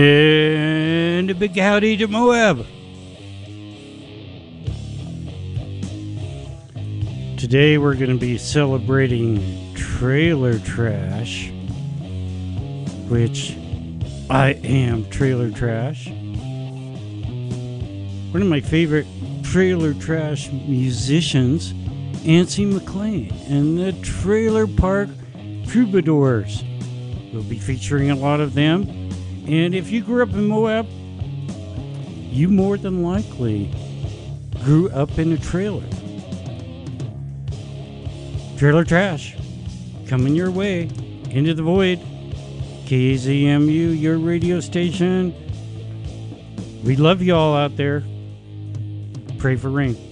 And a big howdy to Moab. Today we're going to be celebrating Trailer Trash, which I am Trailer Trash. One of my favorite Trailer Trash musicians, Antsy McLean, and the Trailer Park Troubadours. We'll be featuring a lot of them. And if you grew up in Moab, you more than likely grew up in a trailer. Trailer Trash, coming your way, into the void. KZMU, your radio station. We love you all out there. Pray for rain.